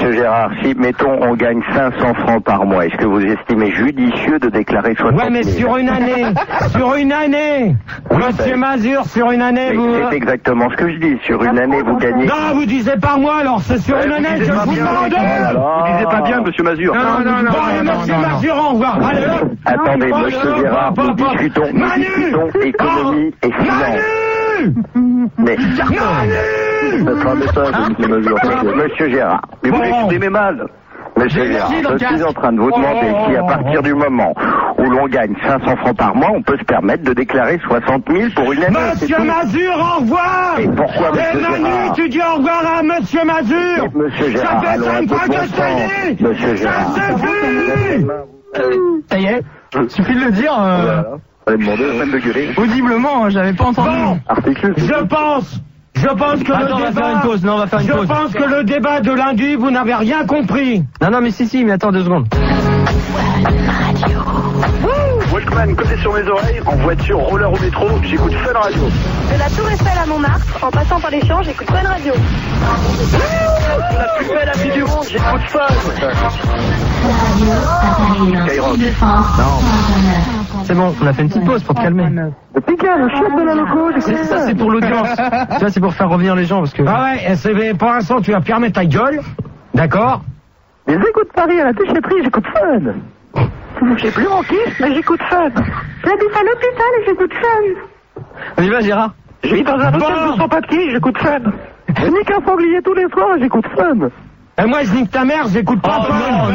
Monsieur Gérard, si, mettons, on gagne 500 francs par mois, est-ce que vous estimez judicieux de déclarer 60 000? Ouais, mais sur une année, Monsieur Mazur, sur une année, vous... C'est exactement ce que je dis, sur une année, vous gagnez... Non, vous disiez par mois, alors c'est sur une année, je vous demande. Vous disiez pas bien, Monsieur Mazur. Non, Monsieur Mazur, au revoir. Allez, hop. Attendez, Monsieur Gérard, nous discutons économie et finance. Mais... Monsieur Gérard, mais vous l'exprimez mal. Monsieur Gérard, je suis en train de vous demander si à partir du moment où l'on gagne 500 francs par mois, on peut se permettre de déclarer 60 000 pour une année. Monsieur Mazur, au revoir. Et pourquoi, Monsieur Gérard? Manu, tu dis au revoir à Monsieur Mazur. Monsieur Gérard, ça fait 5 fois que je te dis. Monsieur Gérard. Ça suffit. Ça y est, suffit de le dire. Allez demander la peine de gueuler. Audiblement, j'avais pas entendu. Bon, je pense que Attends, on va faire une pause. Non, on va faire une pause. Je pense que le débat de lundi, vous n'avez rien compris. Non, mais si, mais attends 2 secondes. Walkman collé sur mes oreilles, en voiture, roller au métro, j'écoute Fun Radio. De la Tour Eiffel à Montmartre, en passant par les champs, j'écoute Fun Radio. La plus belle amie du monde, j'écoute Fun. C'est bon, on a fait une petite pause pour te calmer. Le Picard, le chef de la loco, Ça, c'est pour l'audience. Tu vois, c'est pour faire revenir les gens parce que... Ah ouais, pour l'instant, tu vas fermer ta gueule. D'accord? Les écoutes Paris à la déchetterie, j'écoute Fun. J'ai plus mon kiff, mais j'écoute Fun. J'habite à l'hôpital et j'écoute Fun. On y va, Gérard? Je vis dans un hôtel de sans papier, j'écoute Fun. Je nique un sanglier tous les soirs, j'écoute Fun. Et moi, je nique ta mère, j'écoute pas Fun.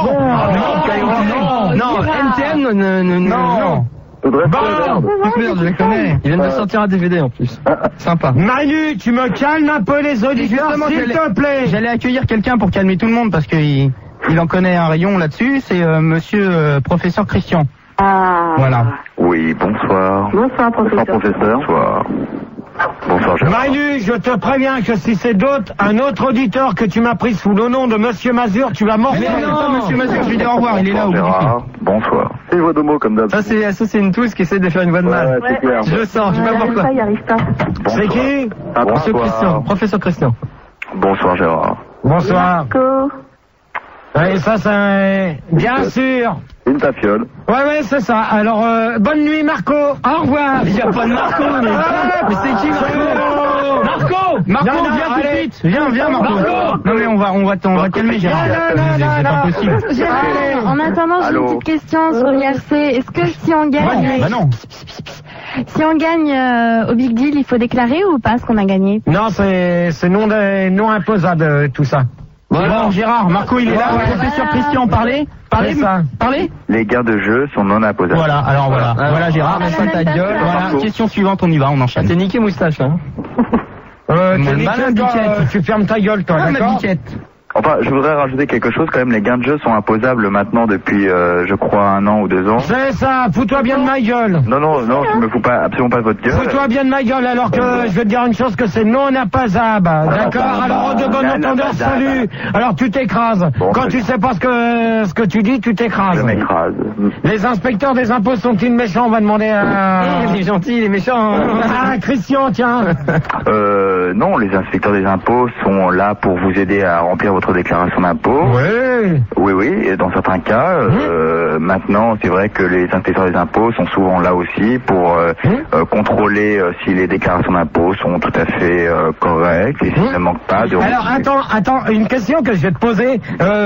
Non, NTM, non. Merde, je les connais. Ils viennent de sortir un DVD en plus. Sympa. Manu, tu me calmes un peu les auditeurs, s'il te plaît. J'allais accueillir quelqu'un pour calmer tout le monde parce qu'il en connaît un rayon là-dessus. C'est monsieur professeur Christian. Ah. Voilà. Oui, bonsoir. Bonsoir, professeur. Bonsoir. Bonsoir, Gérard. Manu, je te préviens que si c'est un autre auditeur que tu m'as pris sous le nom de Monsieur Mazur, tu vas mordre. Non, Monsieur Mazur, je lui dis au revoir, il est là au bout du fil. Bonsoir. C'est une voix de mots comme d'hab. Ça, c'est une touche qui essaie de faire une voix de mal. Ouais, c'est clair. Je le sens, je sais pas pourquoi. Ça, il arrive pas. C'est qui? Monsieur Christian, professeur Christian. Bonsoir, Gérard. Bonsoir. Marco. Et ça, c'est... Bien sûr. Une tafiole. Ouais, c'est ça. Alors, bonne nuit, Marco. Au revoir. Il n'y a pas de Marco, mais c'est qui, Marco? Marco, viens tout de suite. Viens, Marco. Non, mais on va calmer, Gérard. C'est pas possible. Gérard, en attendant, j'ai une petite question sur l'IRC. Est-ce que si on gagne... Bah non. Si on gagne au Big Deal, il faut déclarer ou pas ce qu'on a gagné? Non, c'est non imposable, tout ça. Bon, Gérard, Marco, il est là. Professeur Christian, parlez. Parlez. Les gains de jeu sont non imposables. Voilà, alors voilà Gérard, lâche ta gueule. Voilà, question suivante, on y va, on enchaîne. T'es niqué moustache, là. Tu fermes ta gueule, toi, d'accord? Enfin, je voudrais rajouter quelque chose quand même. Les gains de jeu sont imposables maintenant depuis, je crois, 1 an ou 2 ans. C'est ça, fous-toi bien de ma gueule. Non, je me fous pas, absolument pas de votre gueule. Fous-toi bien de ma gueule, alors que je vais te dire une chose, que c'est non imposable. D'accord? Alors, de bon entendeur, salut. Alors, tu t'écrases. Quand tu sais pas ce que tu dis, tu t'écrases. Je m'écrase. Les inspecteurs des impôts sont-ils méchants? On va demander à... Il est gentil, il est méchant. Ah, Christian, tiens. Non, les inspecteurs des impôts sont là pour vous aider à remplir votre déclaration d'impôt. Oui, et dans certains cas, maintenant, c'est vrai que les inspecteurs des impôts sont souvent là aussi pour contrôler si les déclarations d'impôt sont tout à fait correctes et s'il ne manque pas de... Alors, attends, une question que je vais te poser.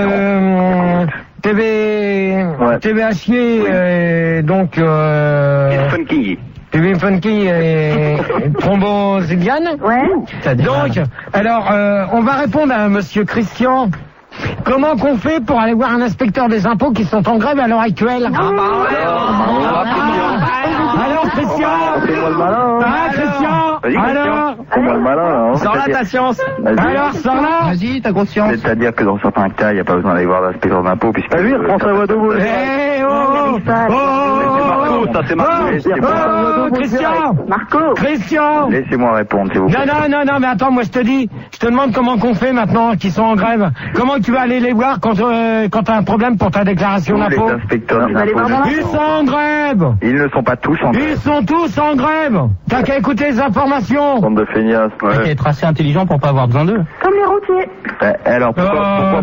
TVHier, donc... Funky. TV Funky et Thrombosiliane. Ouais. Donc, alors, on va répondre à Monsieur Christian. Comment qu'on fait pour aller voir un inspecteur des impôts qui sont en grève à l'heure actuelle? Alors, Christian. Fais-moi le malin. Christian. Alors. Fais-moi le malin, là. Sors là ta science. Alors, sors là. Vas-y, ta conscience. C'est-à-dire que dans certains cas, il n'y a pas besoin d'aller voir l'inspecteur d'impôt puisque... Oui, reprends sa voix de mots. Ça c'est Marco. Christian. Laissez-moi répondre, s'il vous plaît. Non, mais attends, moi je te demande comment qu'on fait maintenant, qu'ils sont en grève. Comment tu vas aller les voir quand t'as un problème pour ta déclaration d'impôt? Les inspecteurs des impôts. Ils sont en grève. Ils ne sont pas tous en grève. Ils sont tous en grève. T'as qu'à écouter les informations. Bande de feignasses. T'as qu'à être assez intelligent pour pas avoir besoin d'eux. Comme les routiers. Alors pourquoi